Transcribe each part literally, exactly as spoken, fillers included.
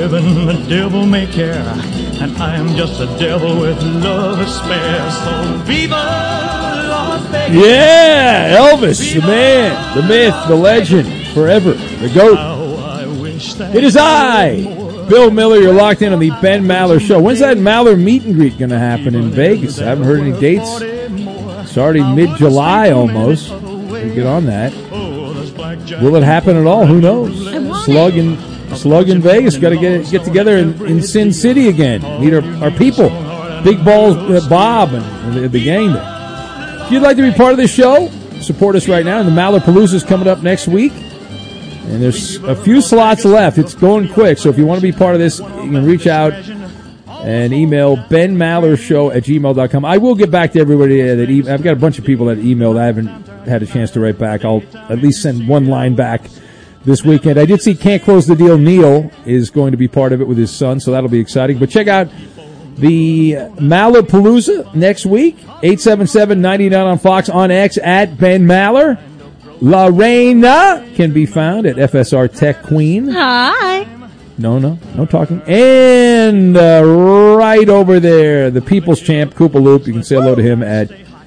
heaven the devil may care, and I am just a devil with love to spare. So viva Las Vegas! Yeah, Elvis, the man, the myth, the legend, forever, the GOAT. It is I, Bill Miller. You're locked in on the Ben Maller Show. When's that Maller meet and greet going to happen in Vegas? I haven't heard any dates. It's already mid-July almost. We get on that. Will it happen at all? Who knows? Slug in, Slug in Vegas. Got to get get together in, in Sin City again. Meet our, our people. Big Balls uh, Bob and, and the, the gang there. If you'd like to be part of this show, support us right now. And the Mallerpalooza is coming up next week. And there's a few slots left. It's going quick. So if you want to be part of this, you can reach out and email ben maller show at gmail dot com. I will get back to everybody that e- I've got a bunch of people that emailed. I haven't had a chance to write back. I'll at least send one line back this weekend. I did see Can't Close the Deal. Neil is going to be part of it with his son, so that'll be exciting. But check out the Mallerpalooza next week. eight seven seven, nine nine on Fox, on X at Ben Maller. Lorena can be found at F S R Tech Queen. Hi. No, no, no talking. And uh, right over there, the People's Champ, Koopa Loop. You can say hello to him at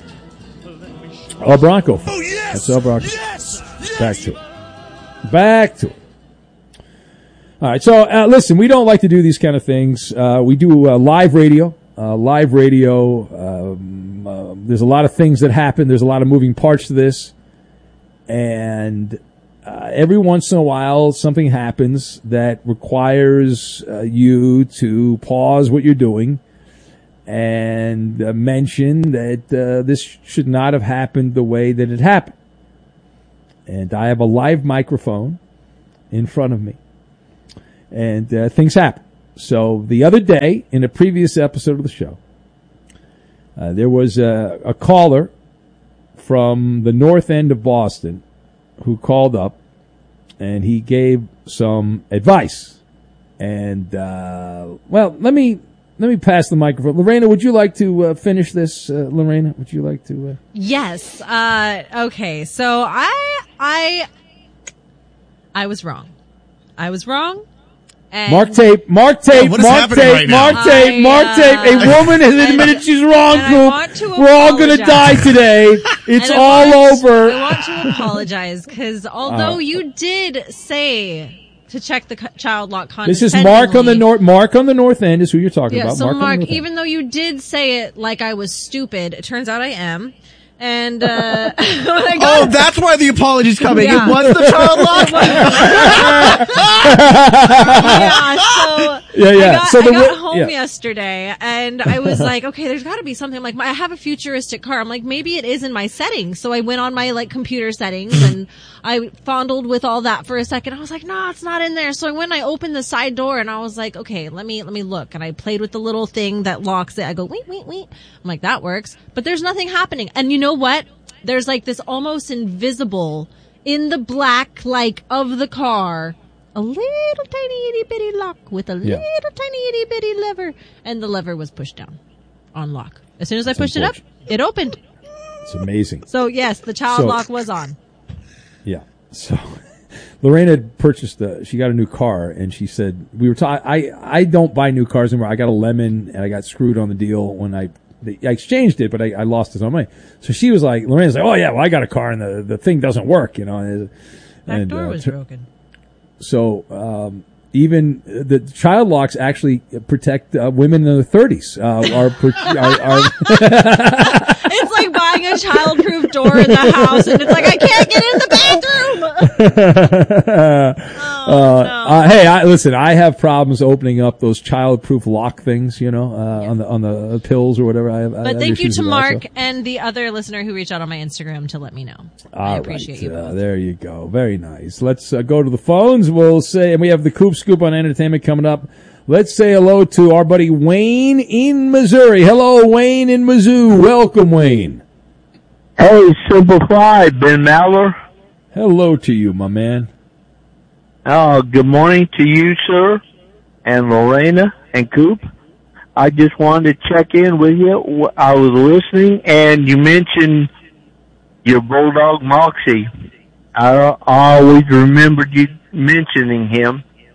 El Bronco. Oh, yes! That's El Bronco. Yes! Yes! Back to it. Back to it. All right, so uh, listen, we don't like to do these kind of things. Uh, we do uh, live radio. Uh, live radio, um, uh, there's a lot of things that happen. There's a lot of moving parts to this. And uh, every once in a while, something happens that requires uh, you to pause what you're doing and uh, mention that uh, this should not have happened the way that it happened. And I have a live microphone in front of me. And uh, things happen. So the other day, in a previous episode of the show, uh, there was a, a caller from the north end of Boston who called up, and he gave some advice. And, uh, well, let me let me pass the microphone. Lorena, would you like to uh, finish this? Uh, Lorena, would you like to? Uh... Yes. Uh, okay. So I I I was wrong. I was wrong. And Mark tape, Mark tape, yeah, what is Mark happening tape, right now? Mark tape, I, Mark uh, tape. A woman has admitted she's wrong, Coop. We're all going to die today. It's And I all want- over. I want to apologize because although Uh, you did say to check the co- child lock condescendingly. This is Mark on the north. Mark on the north end is who you're talking Yeah, about. so Mark, on Mark, the north end. even though you did say it like I was stupid, it turns out I am. And, uh, when I got Oh, that's why the apology's coming. Yeah. It was the child lock. yeah, so Yeah, yeah. I got, So the I got wi- home yeah. yesterday and I was like, okay, there's got to be something. I'm like, I have a futuristic car. I'm like, maybe it is in my settings. So I went on my like computer settings and I fondled with all that for a second. I was like, no, it's not in there. So I went and I opened the side door and I was like, okay, let me, let me look. And I played with the little thing that locks it. I go, wait, wait, wait. I'm like, that works. But there's nothing happening. And you know what? There's like this almost invisible in the black, like, of the car, a little tiny itty bitty lock with a Yeah. little tiny itty bitty lever. And the lever was pushed down on lock. As soon as I That's pushed it up, it opened. It's amazing. So yes, the child So- lock was on. Yeah. So Lorena had purchased a, she got a new car and she said, we were talking, I, I don't buy new cars anymore. I got a Lemon and I got screwed on the deal when I, the, I exchanged it, but I, I lost it on money. So she was like, Lorena's like, oh yeah, well I got a car and the, the thing doesn't work, you know. And, Back and, door uh, was t- broken. So, um, even uh, the child locks actually protect uh, women in their thirties. Uh, are, pro- are, are It's like buying a child-proof door in the house, and it's like I can't get in the bathroom. oh, uh, no. uh, hey, I, listen, I have problems opening up those child-proof lock things, you know, uh, yeah. on the on the pills or whatever. I have, I But have thank you issues to with Mark that, so. and the other listener who reached out on my Instagram to let me know. All I right, appreciate you uh, both. there you go. Very nice. Let's uh, go to the phones. We'll say, and we have the Coop Scoop on entertainment coming up. Let's say hello to our buddy Wayne in Missouri. Hello, Wayne in Mizzou. Welcome, Wayne. Hey, Simplified, Ben Maller. Hello to you, my man. Oh, good morning to you, sir, and Lorena and Coop. I just wanted to check in with you. I was listening, and you mentioned your bulldog Moxie. I, I always remembered you mentioning him,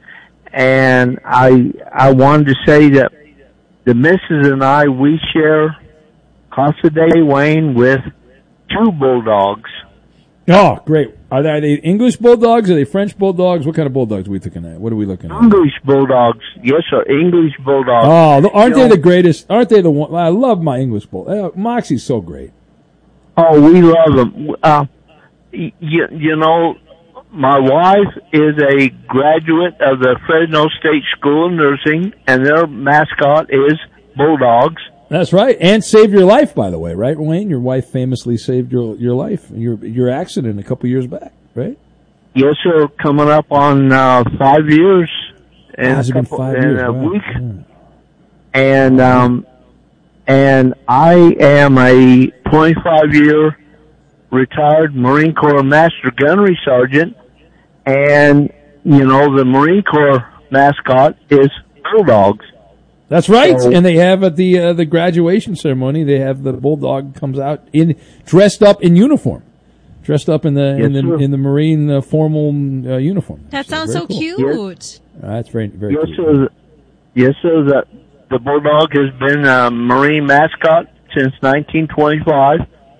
and I I wanted to say that the missus and I, we share Casa de Wayne with two bulldogs. Oh, great. Are they, are they English bulldogs? Are they French bulldogs? What kind of bulldogs are we looking at? What are we looking at? English bulldogs. Yes, sir. English bulldogs. Oh, aren't You they know- the greatest? Aren't they the one? I love my English bull. Uh, Moxie's so great. Oh, we love them. Uh, y- you, you know, my wife is a graduate of the Fresno State School of Nursing, and their mascot is bulldogs. That's right, and saved your life, by the way, right, Wayne? Your wife famously saved your your life, your your accident a couple years back, right? Yes, sir. Coming up on uh, five years in, Ah, it's a, been couple, five in years. a Wow. week. Yeah. And um, and I am a twenty-five year retired Marine Corps Master Gunnery Sergeant, and you know the Marine Corps mascot is bulldogs. That's right, So- and they have at the uh, the graduation ceremony, they have the bulldog comes out in dressed up in uniform, dressed up in the in Yes, the sir. in the Marine uh, formal uh, uniform. That sounds very so cool. cute. Uh, that's very very Yes, cool. sir. Yes, sir. The the bulldog has been a Marine mascot since nineteen twenty-five.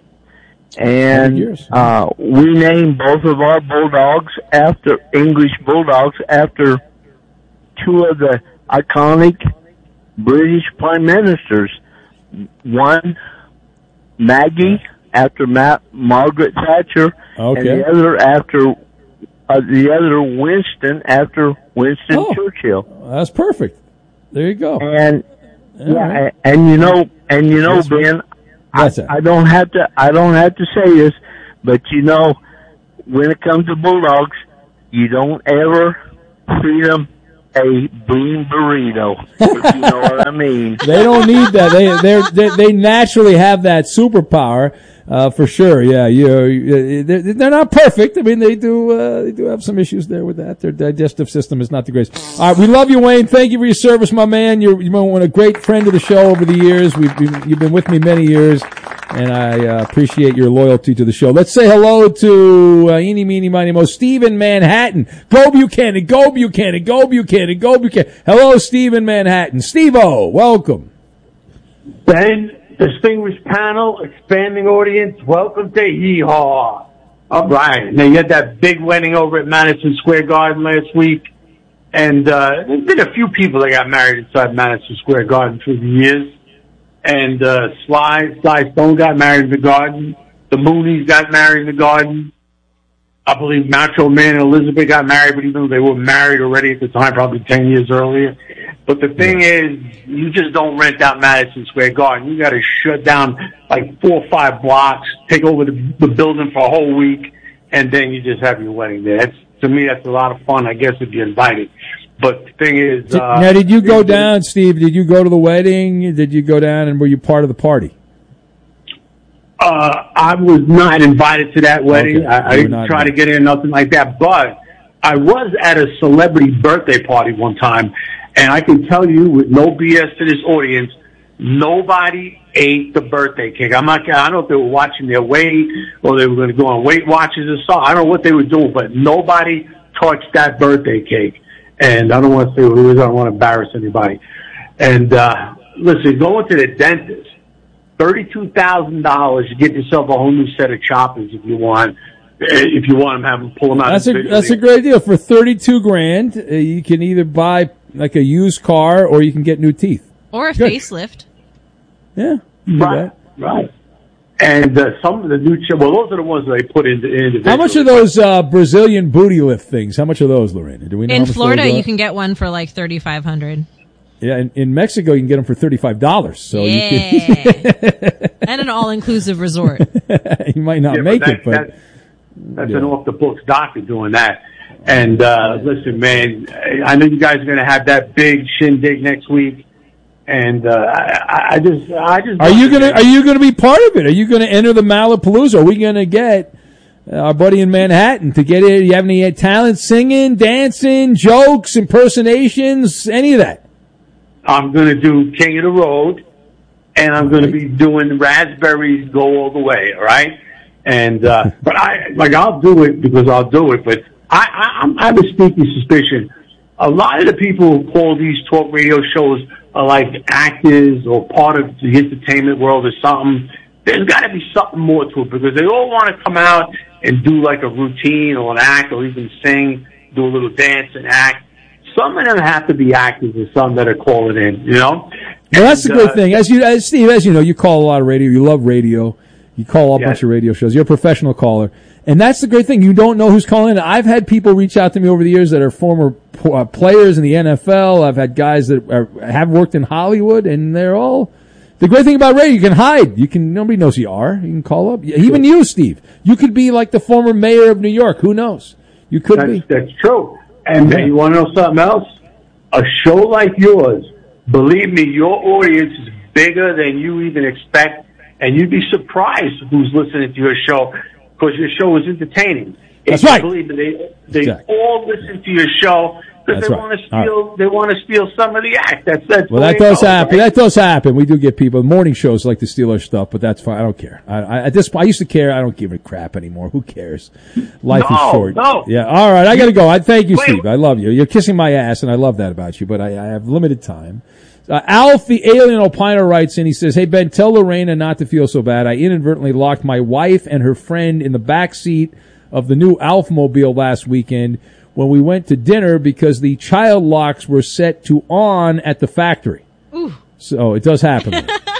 And years. uh, we named both of our bulldogs after English bulldogs after two of the iconic British prime ministers. One, Maggie, after Ma- Margaret Thatcher, and Okay. the other after uh, the other Winston after Winston Oh. Churchill. That's perfect. There you go. And All yeah, right. and, and you know, and you know, Yes, sir. Ben, I, That's it. I don't have to, I don't have to say this, but you know, when it comes to bulldogs, you don't ever feed them a bean burrito, if you know what I mean. They don't need that. They they're, they they naturally have that superpower uh, for sure. Yeah, you you- they're, they're not perfect. I mean, they do uh, they do have some issues there with that. Their digestive system is not the greatest. All right, we love you, Wayne. Thank you for your service, my man. You're you've been a great friend of the show over the years. We've been, you've been with me many years, and I uh, appreciate your loyalty to the show. Let's say hello to uh, eeny, meeny, miny, mo, Steve in Manhattan. Go Buchanan, go Buchanan, go Buchanan, go Buchanan. Hello, Steve in Manhattan. Steve-O, welcome. Ben, distinguished panel, expanding audience, welcome to Yeehaw. All right. Now, you had that big wedding over at Madison Square Garden last week. And uh, there's been a few people that got married inside Madison Square Garden through the years. And uh, Sly, Sly Stone got married in the Garden. The Moonies got married in the Garden. I believe Macho Man and Elizabeth got married, but even though they were married already at the time, probably ten years earlier. But the thing is, you just don't rent out Madison Square Garden. You got to shut down like four or five blocks, take over the, the building for a whole week, and then you just have your wedding there. That's, to me, that's a lot of fun, I guess, if you're invited. But the thing is... Did- Uh, now, did you go down, Steve? Did you go to the wedding? Did you go down and were you part of the party? Uh, I was not invited to that wedding. Okay. I, I You were didn't not try to invited. get in, nothing like that. But I was at a celebrity birthday party one time, and I can tell you with no B S to this audience, nobody ate the birthday cake. I'm not. I don't know if they were watching their weight or they were going to go on Weight Watchers or something. I don't know what they were doing, but nobody touched that birthday cake. And I don't want to say who it is. I don't want to embarrass anybody. And uh, listen, going to the dentist. Thirty-two thousand dollars. You get yourself a whole new set of choppers if you want. If you want them, have them pull them out. That's a individually. that's a great deal for thirty-two grand. Uh, you can either buy like a used car or you can get new teeth. Or a Good. facelift. Yeah, do right, that. right. And uh, some of the new ch- well, those are the ones that they put in individually. How much are those uh, Brazilian booty lift things? How much are those, Lorena? Do we know? how In much Florida, those are? you can get one for like thirty-five hundred. Yeah, in, in Mexico you can get them for thirty-five dollars. So you Yeah. And an all-inclusive resort. can, you might not Yeah, make that, it, but that, that's yeah. an off the books doctor doing that. And uh, listen, man, I know you guys are going to have that big shindig next week. And uh, I, I just, I just. Are you gonna Are you gonna be part of it? Are you gonna enter the Malapalooza? Are we gonna get uh, our buddy in Manhattan to get it? You have any talent, singing, dancing, jokes, impersonations, any of that? I'm going to do King of the Road, and I'm going to be doing Raspberries Go All the Way. All right, and uh, but I like I'll do it because I'll do it. But I, I I'm, I have a sneaky suspicion a lot of the people who call these talk radio shows are like actors or part of the entertainment world or something. There's got to be something more to it because they all want to come out and do like a routine or an act or even sing, do a little dance and act. Some of them have to be actors and some that are calling in, you know? Well, that's And, the good uh, thing. As you, as Steve, as you know, you call a lot of radio. You love radio. You call a Yes. bunch of radio shows. You're a professional caller. And that's the great thing. You don't know who's calling in. I've had people reach out to me over the years that are former uh, players in the N F L. I've had guys that are, have worked in Hollywood, and they're all... The great thing about radio, you can hide. You can, nobody knows who you are. You can call up. Even you, Steve. You could be like the former mayor of New York. Who knows? You could That's, be. that's true. And Yeah. you want to know something else? A show like yours, believe me, your audience is bigger than you even expect, and you'd be surprised who's listening to your show because your show is entertaining. That's If you right. Believe me, they they Exactly. all listen to your show because That's they right. want to All steal. They want to steal some of the act. That's that's Well, the way that it does goes, happen. right? That does happen. We do get people. Morning shows like to steal our stuff, but that's fine. I don't care. I, I, at this point, I used to care. I don't give a crap anymore. Who cares? Life No, is short. no. Yeah. All right. I got to go. I thank you, Wait. Steve. I love you. You're kissing my ass, and I love that about you. But I, I have limited time. Uh, Alf, the alien opiner, writes in. He says, "Hey Ben, tell Lorena not to feel so bad. I inadvertently locked my wife and her friend in the back seat of the new Alfmobile last weekend when we went to dinner because the child locks were set to on at the factory." Ooh. So it does happen.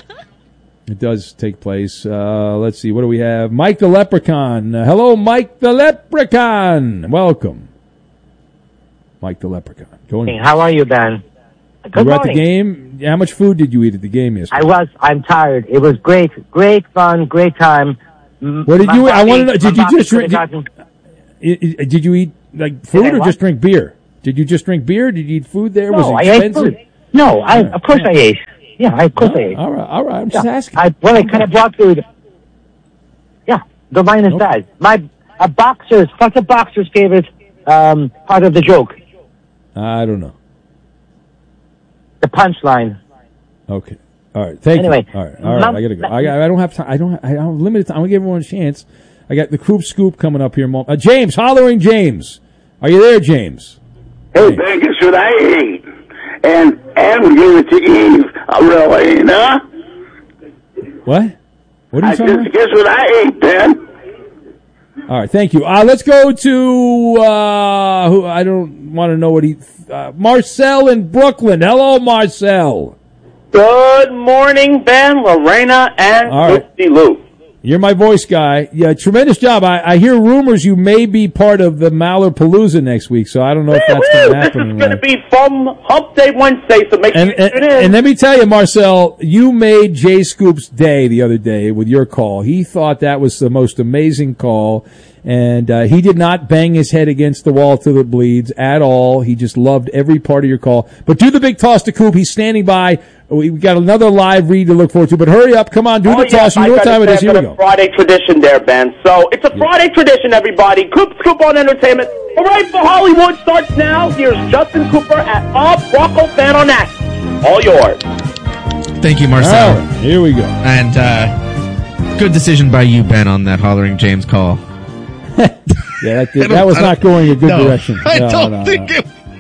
It does take place. Uh, let's see. What do we have? Mike the Leprechaun. Uh, hello, Mike the Leprechaun. Welcome. Mike the Leprechaun. Go Hey, in. how are you, Ben? Good You were at the morning. game? How much food did you eat at the game yesterday? I was. I'm tired. It was great. Great fun. Great time. M- What did my you eat? I body- wanna know, my did you body just could've drink- gotten- I- I- Did you eat like food I or what? just drink beer? Did you just drink beer? Did you eat food there? Was No, it I ate expensive? food. No, I, of course I ate. Yeah, I, of course I ate. All right, all right. I'm just Yeah. asking. I, well, I kind of brought food. Yeah, the line is Nope. that. My a boxer's, what's a boxer's favorite um, part of the joke? I don't know. The punchline. Okay. All right. Thank Anyway, you. All right. All right. mom- I gotta go. I, I don't have time. I don't. I have limited time. I'm gonna give everyone a chance. I got the Coop Scoop coming up here. Mo- Uh, James, hollering James. Are you there, James? Hey, Ben, guess what I ate? And and we gave it to Eve, uh, really, huh? What? What are I you talking guess, about? guess what I ate, Ben? All right. Thank you. Uh, let's go to uh, who? I don't want to know what he. Uh, Marcel in Brooklyn. Hello, Marcel. Good morning, Ben, Lorena, and All right. Lucy Lou. You're my voice guy. Yeah, tremendous job. I, I hear rumors you may be part of the Mallarpalooza next week, so I don't know if that's Woo-woo! going to This happen. is or going to not. be fun Hump Day Wednesday, so make And, sure you and, tune in. and let me tell you, Marcel, you made Jay Scoop's day the other day with your call. He thought that was the most amazing call, and uh, he did not bang his head against the wall till it bleeds at all. He just loved every part of your call. But do the big toss to Coop. He's standing by. We've got another live read to look forward to, but hurry up. Come on, do Oh, the toss. yes, You know I what gotta time it say, is. Here I've we got a go. Friday tradition there, Ben. So it's a Friday tradition, everybody. Coop Scoop on Entertainment. All right, for Hollywood starts now. Here's Justin Cooper at Bob Rocco Fan on Act. All yours. Thank you, Marcel. All right, here we go. And uh, good decision by you, Ben, on that hollering James call. Yeah, that, did, that was not going a good no, direction. I No, don't no, think no.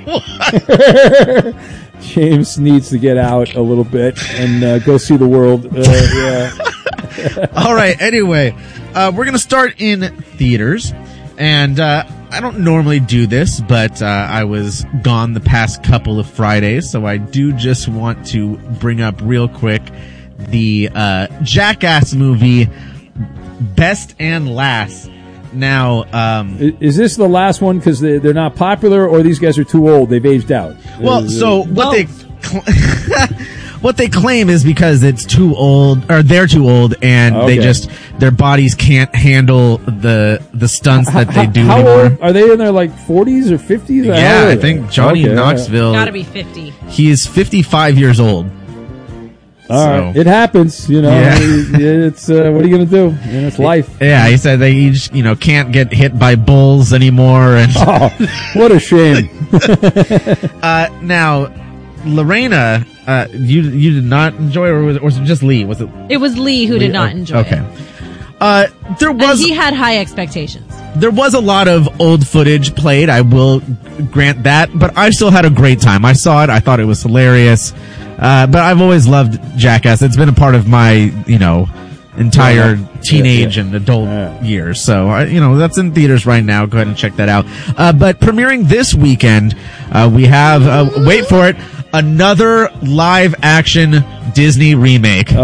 it was. James needs to get out a little bit and uh, go see the world. Uh, yeah. All right. Anyway, uh, we're going to start in theaters. And uh, I don't normally do this, but uh, I was gone the past couple of Fridays, so I do just want to bring up real quick the uh, Jackass movie, Best and Last. Now, um, I- is this the last one because they, they're not popular, or these guys are too old? They've aged out. well, Uh, so what Both. they cl- what they claim is because it's too old, or they're too old, and Okay. they just their bodies can't handle the the stunts that they do how anymore. old are they? In their like forties or fifties? Yeah, I think Johnny Knoxville. Gotta be fifty. He is fifty-five years old. All So- right, it happens. You know, Yeah. it's uh, what are you going to do? You know, it's life. Yeah, he said they each, you know, can't get hit by bulls anymore. And Oh, what a shame. uh, now, Lorena, uh, you you did not enjoy, or was, or was it just Lee? Was it? It was Lee who did Lee? not Oh, enjoy okay. it. Uh, there was and he had high expectations. There was a lot of old footage played, I will grant that, but I still had a great time. I saw it, I thought it was hilarious, uh, but I've always loved Jackass. It's been a part of my, you know, entire yeah, teenage yeah, yeah. and adult yeah. years. So, uh, you know, that's in theaters right now. Go ahead and check that out. Uh, but premiering this weekend, uh, we have, uh, wait for it, another live action Disney remake. Oh,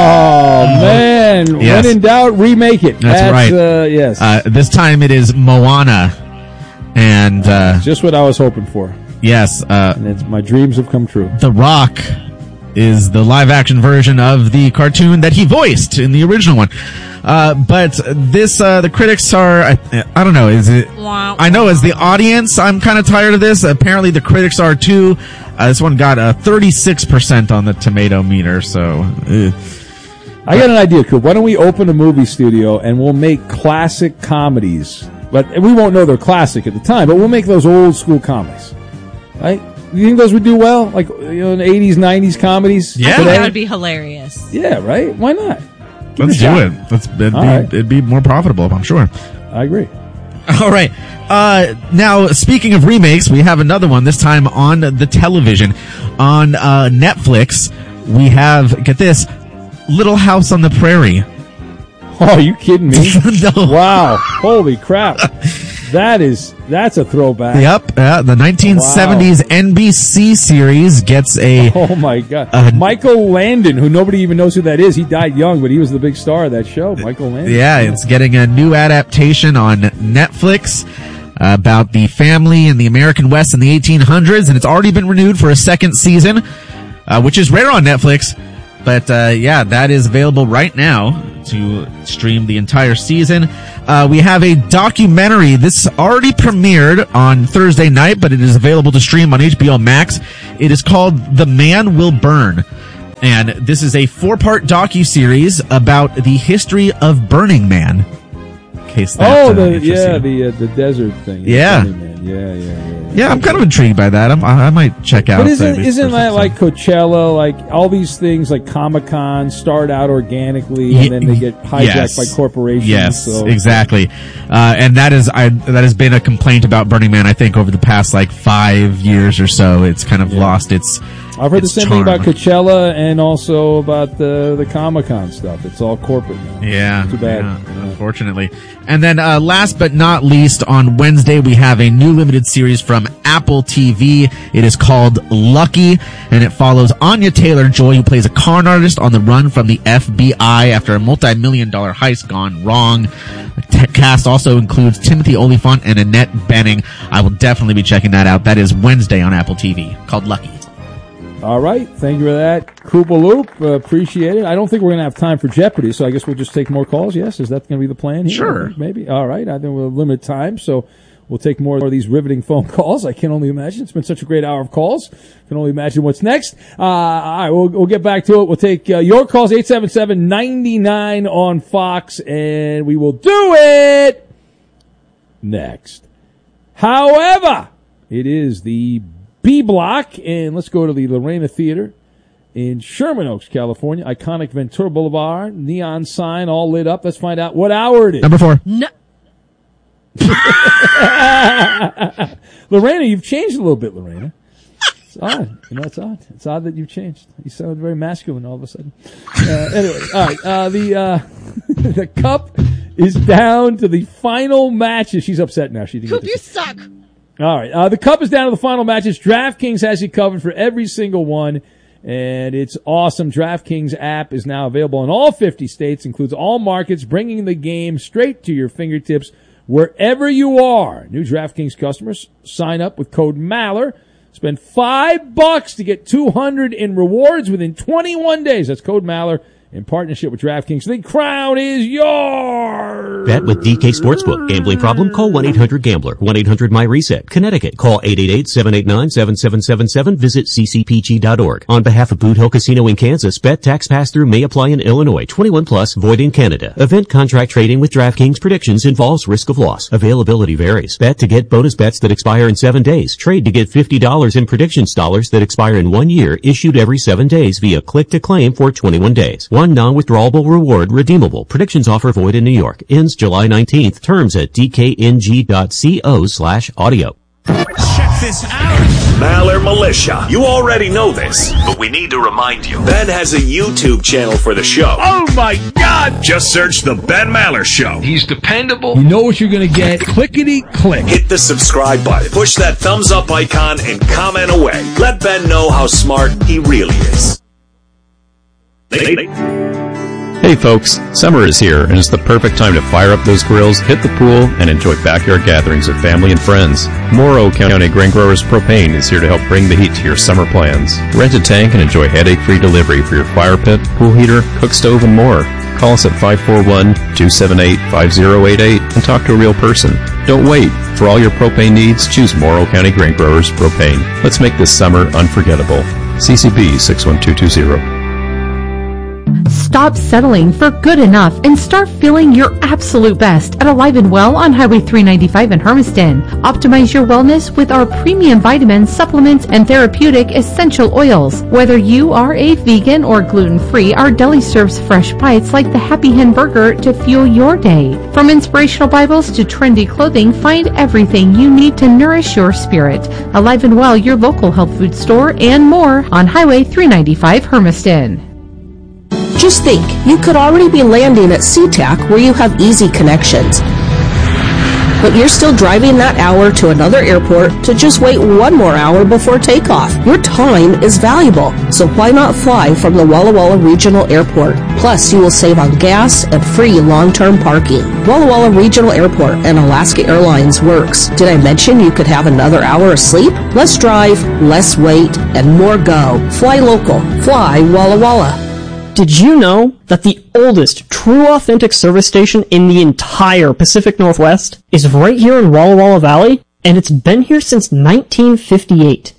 man. Yes. When in doubt, remake it. That's, That's right. Uh, yes. Uh, this time it is Moana. And, uh, just what I was hoping for. Yes. Uh, and it's, my dreams have come true. The Rock is the live action version of the cartoon that he voiced in the original one. Uh, but this, uh, the critics are, I, I don't know, is it, I know as the audience, I'm kind of tired of this. Apparently the critics are too. Uh, this one got a thirty-six percent on the tomato meter, so. Uh. I got an idea, Coop. Why don't we open a movie studio and we'll make classic comedies? But we won't know they're classic at the time, but we'll make those old school comedies. Right? You think those would do well? Like, you know, in the eighties, nineties comedies? Yeah. I think that would be hilarious. Yeah, right? Why not? Give Let's it do it. Let's, it'd, be, right. it'd be more profitable, I'm sure. I agree. All right. Uh, now, speaking of remakes, we have another one, this time on the television. On uh, Netflix, we have, get this, Little House on the Prairie. Oh, are you kidding me? No. Wow. Holy crap. That is, that's a throwback. Yep. Uh, the nineteen seventies wow. N B C series gets a... Oh, my God. Uh, Michael Landon, who nobody even knows who that is. He died young, but he was the big star of that show, Michael Landon. Yeah, it's getting a new adaptation on Netflix uh, about the family in the American West in the eighteen hundreds, and it's already been renewed for a second season, uh, which is rare on Netflix. But, uh, yeah, that is available right now to stream the entire season. Uh, we have a documentary. This already premiered on Thursday night, but it is available to stream on H B O Max. It is called The Man Will Burn. And this is a four-part docuseries about the history of Burning Man. In case that, oh, uh, the, yeah, the uh, the desert thing. Yeah. Burning Man. Yeah, yeah, yeah. Yeah, I'm kind of intrigued by that. I'm, I might check out. But isn't isn't that like Coachella? Like all these things, like Comic-Con, start out organically and then they get hijacked yes. by corporations. Yes, so. exactly. Uh, and that is I that has been a complaint about Burning Man. I think over the past like five years or so, it's kind of yeah. lost its. I've heard its the same charm. thing about Coachella and also about the the Comic-Con stuff. It's all corporate now. Yeah, too bad. Yeah, yeah. Unfortunately. And then uh, last but not least, on Wednesday we have a new limited series from Apple T V. It is called Lucky, and it follows Anya Taylor-Joy, who plays a con artist on the run from the F B I after a multi-million dollar heist gone wrong. The cast also includes Timothy Olyphant and Annette Bening. I will definitely be checking that out. That is Wednesday on Apple T V, called Lucky. All right. Thank you for that, Koopa Loop. Uh, appreciate it. I don't think we're going to have time for Jeopardy, so I guess we'll just take more calls. Yes? Is that going to be the plan here? Sure. Maybe. All right. I think we'll limit time, so we'll take more of these riveting phone calls. I can only imagine. It's been such a great hour of calls. Can only imagine what's next. Uh, all right. We'll, we'll get back to it. We'll take uh, your calls, eight seven seven, nine nine on Fox, and we will do it next. However, it is the B Block, and let's go to the Lorena Theater in Sherman Oaks, California. Iconic Ventura Boulevard, neon sign all lit up. Let's find out what hour it is. Number four. No. Lorena, you've changed a little bit, Lorena. It's odd. You know, it's odd. It's odd that you've changed. You sound very masculine all of a sudden. Uh, anyway, all right. Uh, the, uh, the cup is down to the final matches. She's upset now. She didn't Coop, get you suck. All right. Uh, the cup is down to the final matches. DraftKings has you covered for every single one, and it's awesome. DraftKings app is now available in all fifty states, includes all markets, bringing the game straight to your fingertips wherever you are. New DraftKings customers sign up with code Maller. Spend five bucks to get two hundred in rewards within twenty-one days. That's code Maller in partnership with DraftKings. The crown is yours. Bet with D K Sportsbook. Gambling problem? Call one eight hundred gambler. one eight hundred my reset. Connecticut. Call eight eight eight, seven eight nine, seven seven seven seven. Visit c c p g dot org. On behalf of Boot Hill Casino in Kansas, bet tax pass-through may apply in Illinois. twenty-one plus, void in Canada. Event contract trading with DraftKings predictions involves risk of loss. Availability varies. Bet to get bonus bets that expire in seven days. Trade to get fifty dollars in predictions dollars that expire in one year, issued every seven days via click to claim for twenty-one days. One non-withdrawable reward redeemable. Predictions offer void in New York. Ends July nineteenth. Terms at dkng.co slash audio. Check this out. Maller Militia. You already know this, but we need to remind you. Ben has a YouTube channel for the show. Oh my God! Just search The Ben Maller Show. He's dependable. You know what you're going to get. Clickety click. Hit the subscribe button. Push that thumbs up icon and comment away. Let Ben know how smart he really is. Hey folks, summer is here and it's the perfect time to fire up those grills, hit the pool, and enjoy backyard gatherings with family and friends. Morrow County Grain Growers Propane is here to help bring the heat to your summer plans. Rent a tank and enjoy headache-free delivery for your fire pit, pool heater, cook stove, and more. Call us at five four one, two seven eight, five zero eight eight and talk to a real person. Don't wait. For all your propane needs, choose Morrow County Grain Growers Propane. Let's make this summer unforgettable. C C B six one two two zero. Stop settling for good enough and start feeling your absolute best at Alive and Well on Highway three ninety-five in Hermiston. Optimize your wellness with our premium vitamins, supplements, and therapeutic essential oils. Whether you are a vegan or gluten-free, our deli serves fresh bites like the Happy Hen Burger to fuel your day. From inspirational Bibles to trendy clothing, find everything you need to nourish your spirit. Alive and Well, your local health food store, and more on Highway three ninety-five Hermiston. Just think, you could already be landing at SeaTac where you have easy connections. But you're still driving that hour to another airport to just wait one more hour before takeoff. Your time is valuable, so why not fly from the Walla Walla Regional Airport? Plus, you will save on gas and free long-term parking. Walla Walla Regional Airport and Alaska Airlines works. Did I mention you could have another hour of sleep? Less drive, less wait, and more go. Fly local. Fly Walla Walla. Did you know that the oldest true authentic service station in the entire Pacific Northwest is right here in Walla Walla Valley? And it's been here since nineteen fifty-eight.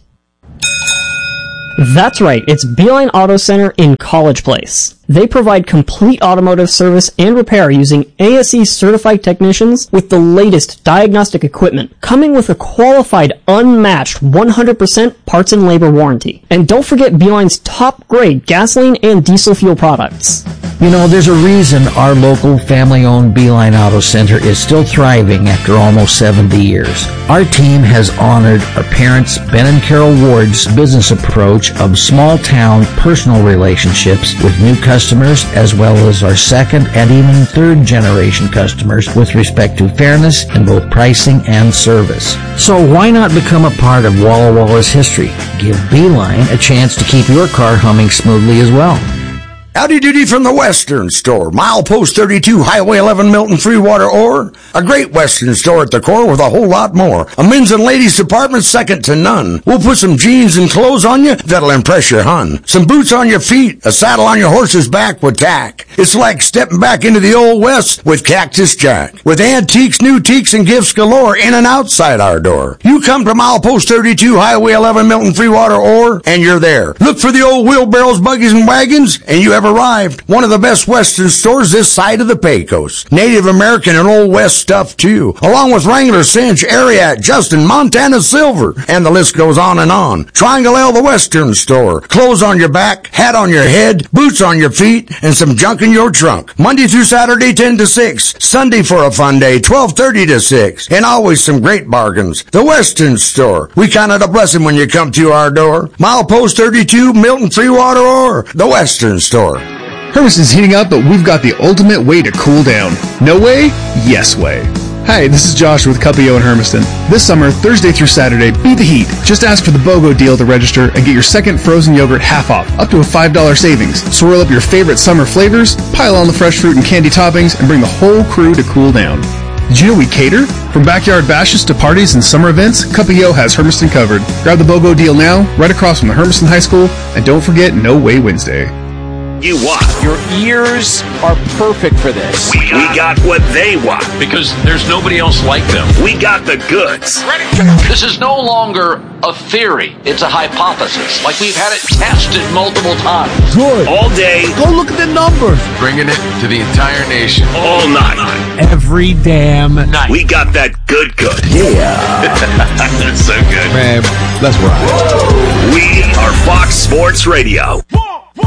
That's right, it's Beeline Auto Center in College Place. They provide complete automotive service and repair using A S E certified technicians with the latest diagnostic equipment, coming with a qualified, unmatched one hundred percent parts and labor warranty. And don't forget Beeline's top grade gasoline and diesel fuel products. You know, there's a reason our local family-owned Beeline Auto Center is still thriving after almost seventy years. Our team has honored our parents, Ben and Carol Ward's business approach of small-town personal relationships with new customers, as well as our second and even third-generation customers with respect to fairness in both pricing and service. So why not become a part of Walla Walla's history? Give Beeline a chance to keep your car humming smoothly as well. Howdy doody from the Western Store. Milepost thirty-two, Highway eleven, Milton Freewater Ore. A great Western store at the core with a whole lot more. A men's and ladies department second to none. We'll put some jeans and clothes on you that'll impress your hun. Some boots on your feet, a saddle on your horse's back with tack. It's like stepping back into the old West with Cactus Jack. With antiques, new teaks, and gifts galore in and outside our door. You come to Milepost thirty-two, Highway eleven, Milton Freewater Ore, and you're there. Look for the old wheelbarrows, buggies, and wagons, and you have arrived. One of the best Western stores this side of the Pecos. Native American and Old West stuff too, along with Wrangler, Cinch, Ariat, Justin, Montana Silver, and the list goes on and on. Triangle L, the Western Store. Clothes on your back, hat on your head, boots on your feet, and some junk in your trunk. Monday through Saturday, ten to six. Sunday for a fun day, twelve thirty to six. And always some great bargains. The Western Store. We count it a blessing when you come to our door. Milepost thirty-two, Milton Freewater Ore. The Western Store. Hermiston's heating up, but we've got the ultimate way to cool down. No way? Yes way. Hi, this is Josh with Cuppio in Hermiston. This summer, Thursday through Saturday, beat the heat. Just ask for the BOGO deal to register and get your second frozen yogurt half off, up to a five dollars savings. Swirl up your favorite summer flavors, pile on the fresh fruit and candy toppings, and bring the whole crew to cool down. Did you know we cater? From backyard bashes to parties and summer events, Cuppio has Hermiston covered. Grab the BOGO deal now, right across from the Hermiston High School, and don't forget No Way Wednesday. You want. Your ears are perfect for this. We got, we got what they want. Because there's nobody else like them. We got the goods. Ready? This is no longer a theory. It's a hypothesis. Like we've had it tested multiple times. Good. All day. Go look at the numbers. Bringing it to the entire nation. All night. Every damn night. We got that good good. Yeah. That's so good. Man, let's ride. We are Fox Sports Radio.